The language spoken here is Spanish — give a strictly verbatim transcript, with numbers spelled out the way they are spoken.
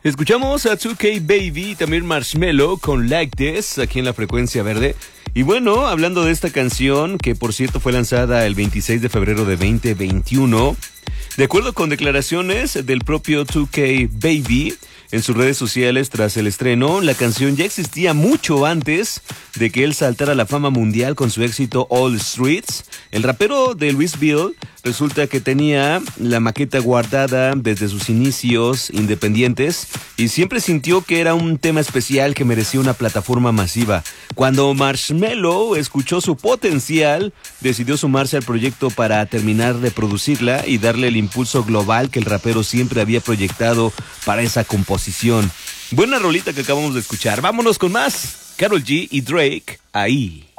Escuchamos a dos K Baby y también Marshmello con Like This aquí en la Frecuencia Verde. Y bueno, hablando de esta canción, que por cierto fue lanzada el veintiséis de febrero de veinte veintiuno, de acuerdo con declaraciones del propio dos K Baby en sus redes sociales tras el estreno, la canción ya existía mucho antes de que él saltara a la fama mundial con su éxito All Streets. El rapero de Louisville resulta que tenía la maqueta guardada desde sus inicios independientes y siempre sintió que era un tema especial que merecía una plataforma masiva. Cuando Marshmello escuchó su potencial, decidió sumarse al proyecto para terminar de producirla y darle el impulso global que el rapero siempre había proyectado para esa composición. Buena rolita que acabamos de escuchar. Vámonos con más. Karol G y Drake, Ahí.